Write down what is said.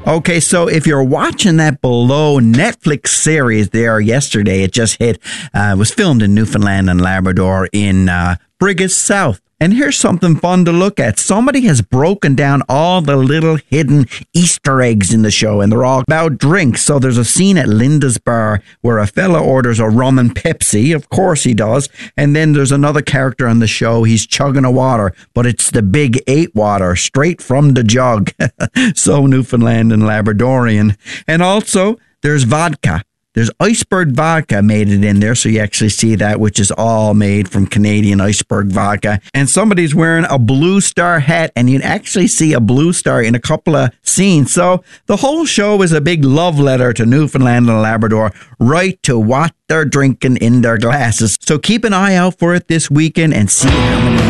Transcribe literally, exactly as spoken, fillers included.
Okay, so if you're watching that below Netflix series there yesterday, it just hit, uh, was filmed in Newfoundland and Labrador in uh, Brigus South. And here's something fun to look at. Somebody has broken down all the little hidden Easter eggs in the show, and they're all about drinks. So there's a scene at Linda's bar where a fella orders a rum and Pepsi. Of course he does. And then there's another character on the show. He's chugging a water, but it's the big eight water straight from the jug. So Newfoundland and Labradorian. And also there's vodka. There's iceberg vodka made it in there, so you actually see that, which is all made from Canadian iceberg vodka. And somebody's wearing a Blue Star hat, and you actually see a Blue Star in a couple of scenes. So the whole show is a big love letter to Newfoundland and Labrador, right to what they're drinking in their glasses. So keep an eye out for it this weekend and see how many